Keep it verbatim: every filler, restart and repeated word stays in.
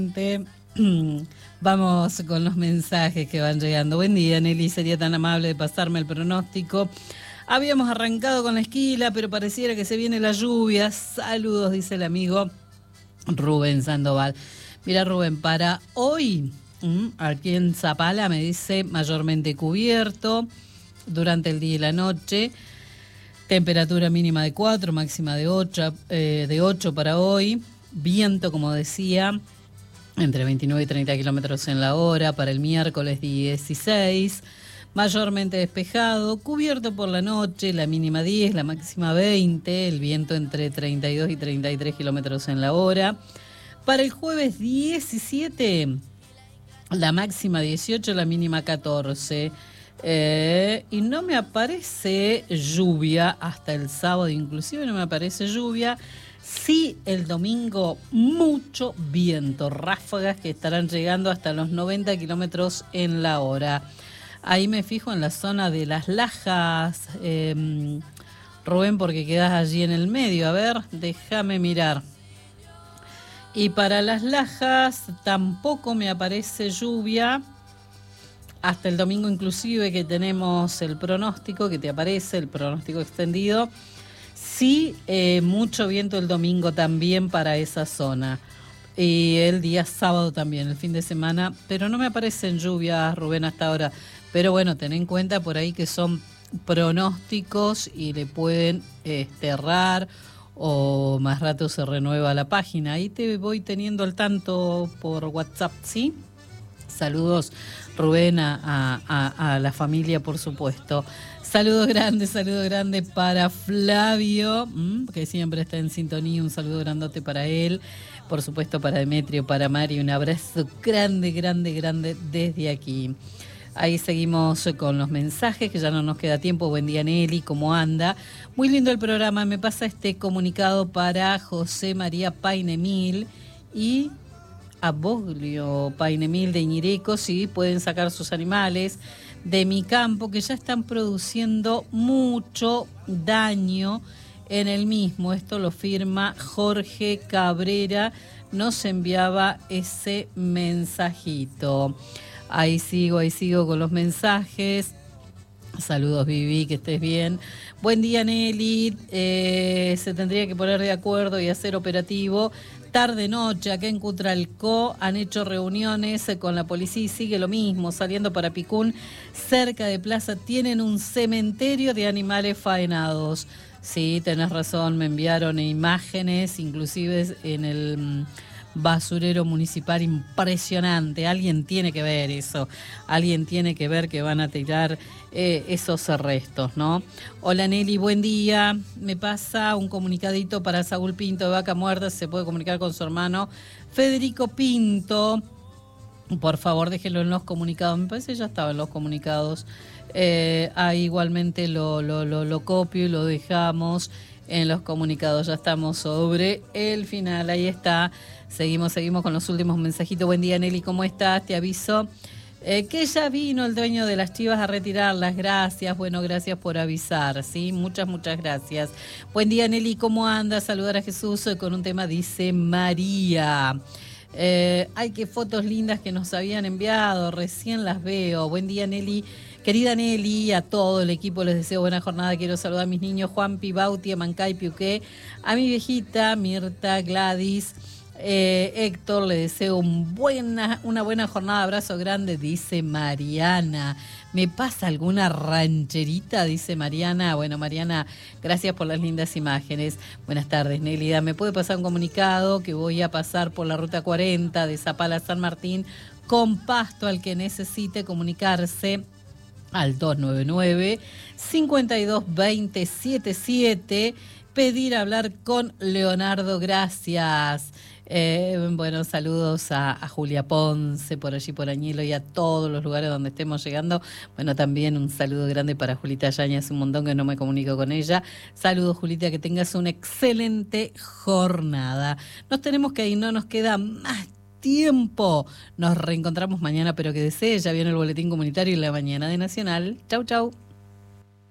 Vamos con los mensajes que van llegando. Buen día, Nelly, sería tan amable de pasarme el pronóstico. Habíamos arrancado con la esquila, pero pareciera que se viene la lluvia. Saludos, dice el amigo Rubén Sandoval. Mira, Rubén, para hoy, aquí en Zapala me dice mayormente cubierto durante el día y la noche. Temperatura mínima de cuatro, máxima de ocho, eh, de ocho para hoy. Viento, como decía, entre veintinueve y treinta kilómetros en la hora. Para el miércoles dieciséis, mayormente despejado, cubierto por la noche, la mínima diez, la máxima veinte, el viento entre treinta y dos y treinta y tres kilómetros en la hora. Para el jueves diecisiete, la máxima dieciocho, la mínima catorce. Eh, y no me aparece lluvia hasta el sábado, inclusive no me aparece lluvia. Sí, el domingo mucho viento, ráfagas que estarán llegando hasta los noventa kilómetros en la hora. Ahí me fijo en la zona de Las Lajas, eh, Rubén, porque quedas allí en el medio. A ver, déjame mirar. Y para Las Lajas tampoco me aparece lluvia. Hasta el domingo inclusive que tenemos el pronóstico, que te aparece el pronóstico extendido. Sí, eh, mucho viento el domingo también para esa zona. Y el día sábado también, el fin de semana. Pero no me aparecen lluvias, Rubén, hasta ahora. Pero bueno, ten en cuenta por ahí que son pronósticos y le pueden este, errar o más rato se renueva la página. Ahí te voy teniendo al tanto por WhatsApp, ¿sí? Saludos, Rubén, a, a, a la familia, por supuesto. Saludos grandes, saludos grandes para Flavio, mmm, que siempre está en sintonía. Un saludo grandote para él. Por supuesto para Demetrio, para Mari. Un abrazo grande, grande, grande desde aquí. Ahí seguimos con los mensajes, que ya no nos queda tiempo. Buen día, Nelly, ¿cómo anda? Muy lindo el programa. Me pasa este comunicado para José María Painemil y Aboglio Painemil de Ñireco. Sí, pueden sacar sus animales de mi campo, que ya están produciendo mucho daño en el mismo. Esto lo firma Jorge Cabrera. Nos enviaba ese mensajito. Ahí sigo, ahí sigo con los mensajes. Saludos, Vivi, que estés bien. Buen día, Nelly. Eh, se tendría que poner de acuerdo y hacer operativo. Tarde-noche, acá en Cutralcó, han hecho reuniones con la policía y sigue lo mismo. Saliendo para Picún, cerca de Plaza, tienen un cementerio de animales faenados. Sí, tenés razón, me enviaron imágenes, inclusive en el basurero municipal, impresionante. Alguien tiene que ver eso, alguien tiene que ver que van a tirar eh, esos restos, ¿no? Hola, Nelly, buen día. Me pasa un comunicadito para Saúl Pinto de Vaca Muerta. Se puede comunicar con su hermano Federico Pinto. Por favor, déjenlo en los comunicados. Me parece que ya estaba en los comunicados. Eh, ahí igualmente lo, lo, lo, lo copio y lo dejamos en los comunicados. Ya estamos sobre el final. Ahí está. Seguimos, seguimos con los últimos mensajitos. Buen día, Nelly, ¿cómo estás? Te aviso eh, que ya vino el dueño de las chivas a retirarlas. Gracias, bueno, gracias por avisar, ¿sí? Muchas, muchas gracias. Buen día, Nelly, ¿cómo andas? Saludar a Jesús con un tema, dice María. Eh, ay, qué fotos lindas que nos habían enviado, recién las veo. Buen día, Nelly. Querida Nelly, a todo el equipo les deseo buena jornada. Quiero saludar a mis niños Juanpi, Bauti, Mancay, Piuqué, a mi viejita Mirta, Gladys, eh, Héctor, le deseo un buena, una buena jornada. Abrazo grande, dice Mariana. ¿Me pasa alguna rancherita? Dice Mariana. Bueno, Mariana, gracias por las lindas imágenes. Buenas tardes, Nélida. ¿Me puede pasar un comunicado que voy a pasar por la ruta cuarenta de Zapala a San Martín con pasto al que necesite comunicarse al dos nueve nueve, cinco dos dos cero siete siete, pedir hablar con Leonardo? Gracias. Eh, bueno, saludos a, a Julia Ponce, por allí por Añelo, y a todos los lugares donde estemos llegando. Bueno, también un saludo grande para Julita Yaña, hace un montón que no me comunico con ella. Saludos, Julita, que tengas una excelente jornada. Nos tenemos que ir, no nos queda más tiempo. Nos reencontramos mañana, pero que desee, ya viene el boletín comunitario y la mañana de Nacional. Chau, chau.